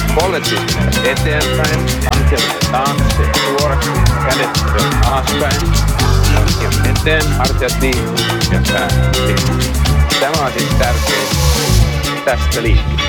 Polvet siis menevät eteenpäin, hanke menee taakse, suoraksi, kädet alaspäin, hanke eteen, hartiat liikkuu ja pää liikkuu. Tämä on siis tärkein tästä liikkuu.